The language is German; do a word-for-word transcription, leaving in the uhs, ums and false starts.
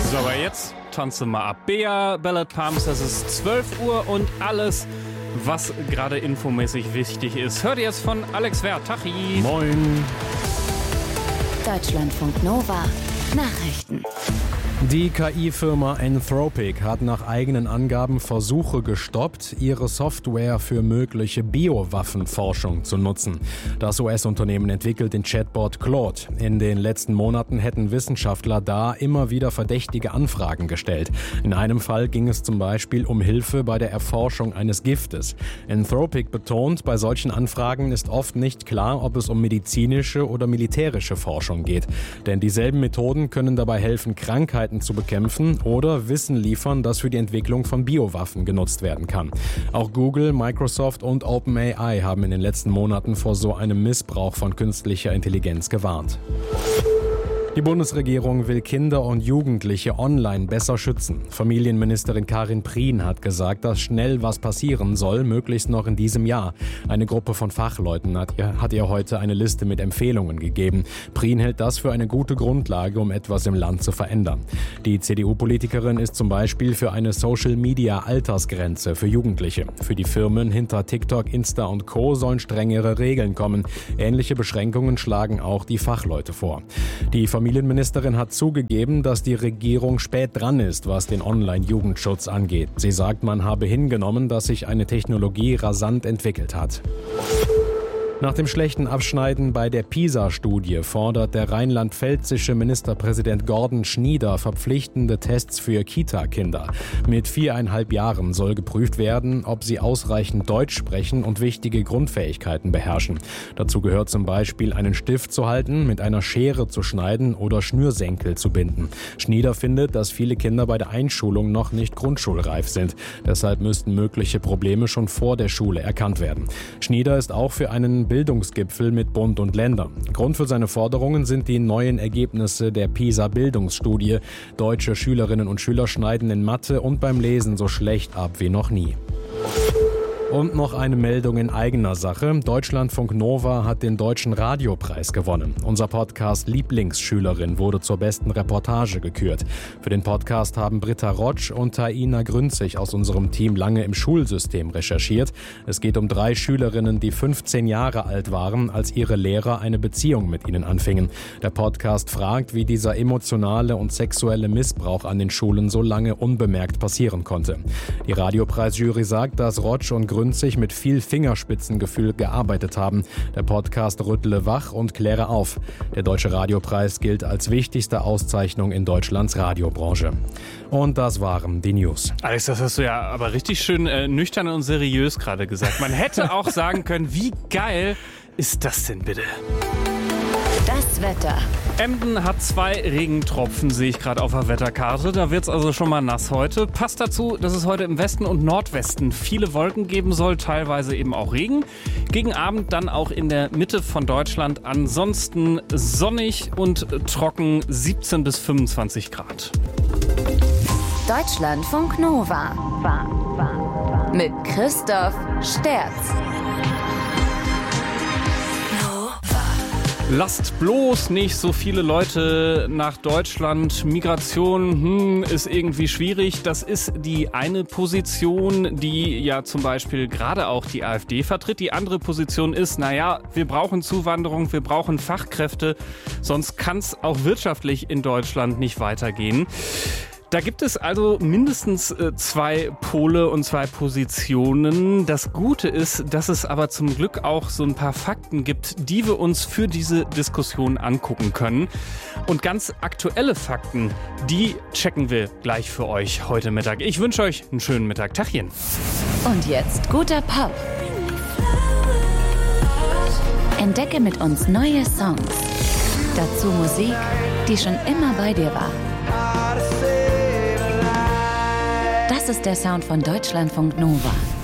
So, aber jetzt tanzen wir ab. Bea, Ballad Pumps, das ist zwölf Uhr und alles, was gerade infomäßig wichtig ist, hört ihr jetzt von Alex Werth. Tachi. Moin. Deutschlandfunk Nova. Nachrichten. Die K I-Firma Anthropic hat nach eigenen Angaben Versuche gestoppt, ihre Software für mögliche Biowaffenforschung zu nutzen. Das U S-Unternehmen entwickelt den Chatbot Claude. In den letzten Monaten hätten Wissenschaftler da immer wieder verdächtige Anfragen gestellt. In einem Fall ging es zum Beispiel um Hilfe bei der Erforschung eines Giftes. Anthropic betont, bei solchen Anfragen ist oft nicht klar, ob es um medizinische oder militärische Forschung geht. Denn dieselben Methoden können dabei helfen, Krankheiten zu bekämpfen oder Wissen liefern, das für die Entwicklung von Biowaffen genutzt werden kann. Auch Google, Microsoft und OpenAI haben in den letzten Monaten vor so einem Missbrauch von künstlicher Intelligenz gewarnt. Die Bundesregierung will Kinder und Jugendliche online besser schützen. Familienministerin Karin Prien hat gesagt, dass schnell was passieren soll, möglichst noch in diesem Jahr. Eine Gruppe von Fachleuten hat ihr, hat ihr heute eine Liste mit Empfehlungen gegeben. Prien hält das für eine gute Grundlage, um etwas im Land zu verändern. Die C D U-Politikerin ist zum Beispiel für eine Social-Media-Altersgrenze für Jugendliche. Für die Firmen hinter TikTok, Insta und Co. sollen strengere Regeln kommen. Ähnliche Beschränkungen schlagen auch die Fachleute vor. Die Familienministerin hat zugegeben, dass die Regierung spät dran ist, was den Online-Jugendschutz angeht. Sie sagt, man habe hingenommen, dass sich eine Technologie rasant entwickelt hat. Nach dem schlechten Abschneiden bei der PISA-Studie fordert der rheinland-pfälzische Ministerpräsident Gordon Schnieder verpflichtende Tests für Kita-Kinder. Mit viereinhalb Jahren soll geprüft werden, ob sie ausreichend Deutsch sprechen und wichtige Grundfähigkeiten beherrschen. Dazu gehört zum Beispiel, einen Stift zu halten, mit einer Schere zu schneiden oder Schnürsenkel zu binden. Schnieder findet, dass viele Kinder bei der Einschulung noch nicht grundschulreif sind. Deshalb müssten mögliche Probleme schon vor der Schule erkannt werden. Schnieder ist auch für einen Bildungsgipfel mit Bund und Ländern. Grund für seine Forderungen sind die neuen Ergebnisse der PISA-Bildungsstudie. Deutsche Schülerinnen und Schüler schneiden in Mathe und beim Lesen so schlecht ab wie noch nie. Und noch eine Meldung in eigener Sache. Deutschlandfunk Nova hat den Deutschen Radiopreis gewonnen. Unser Podcast Lieblingsschülerin wurde zur besten Reportage gekürt. Für den Podcast haben Britta Rotsch und Taina Grünzig aus unserem Team lange im Schulsystem recherchiert. Es geht um drei Schülerinnen, die fünfzehn Jahre alt waren, als ihre Lehrer eine Beziehung mit ihnen anfingen. Der Podcast fragt, wie dieser emotionale und sexuelle Missbrauch an den Schulen so lange unbemerkt passieren konnte. Die Radiopreisjury sagt, dass Rotsch und Grünzig mit viel Fingerspitzengefühl gearbeitet haben. Der Podcast rüttle wach und kläre auf. Der Deutsche Radiopreis gilt als wichtigste Auszeichnung in Deutschlands Radiobranche. Und das waren die News. Alex, das hast du ja aber richtig schön äh, nüchtern und seriös gerade gesagt. Man hätte auch sagen können, wie geil ist das denn bitte? Das Wetter. Emden hat zwei Regentropfen, sehe ich gerade auf der Wetterkarte. Da wird es also schon mal nass heute. Passt dazu, dass es heute im Westen und Nordwesten viele Wolken geben soll, teilweise eben auch Regen. Gegen Abend dann auch in der Mitte von Deutschland. Ansonsten sonnig und trocken, siebzehn bis fünfundzwanzig Grad. Deutschlandfunk Nova. Mit Christoph Sterz. Lasst bloß nicht so viele Leute nach Deutschland. Migration hm, ist irgendwie schwierig. Das ist die eine Position, die ja zum Beispiel gerade auch die AfD vertritt. Die andere Position ist, naja, wir brauchen Zuwanderung, wir brauchen Fachkräfte. Sonst kann es auch wirtschaftlich in Deutschland nicht weitergehen. Da gibt es also mindestens äh, zwei Pole und zwei Positionen. Das Gute ist, dass es aber zum Glück auch so ein paar Fakten gibt, die wir uns für diese Diskussion angucken können. Und ganz aktuelle Fakten, die checken wir gleich für euch heute Mittag. Ich wünsche euch einen schönen Mittag. Tachchen. Und jetzt guter Pop. Entdecke mit uns neue Songs. Dazu Musik, die schon immer bei dir war. Das ist der Sound von Deutschlandfunk Nova.